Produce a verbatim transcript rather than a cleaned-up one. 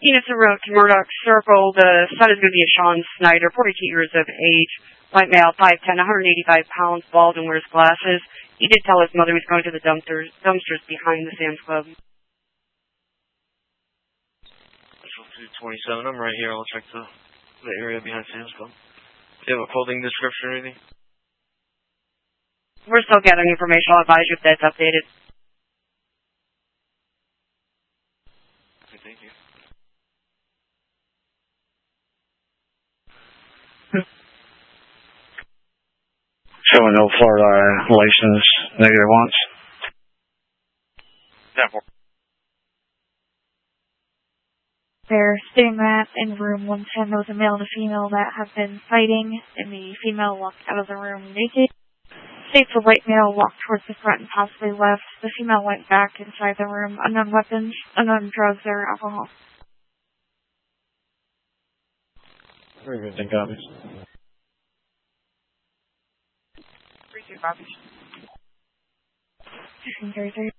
Units en route to Murdoch Circle. The son is going to be a Sean Snyder, forty-two years of age, white male, five ten, one hundred eighty-five pounds, bald, and wears glasses. He did tell his mother he was going to the dumpsters, dumpsters behind the Sam's Club. two twenty-seven, I'm right here. I'll check the, the area behind Sam's Club. Do you have a clothing description or anything? We're still gathering information. I'll advise you if that's updated. Okay, thank you. Showing no Florida license, negative once. ten four. They're stating that in room one ten there was a male and a female that have been fighting, and the female walked out of the room naked. States the white male walked towards the front and possibly left. The female went back inside the room. Unknown weapons, unknown drugs, or alcohol. Very good, thank copies. Three two copies. fifteen thirty-three.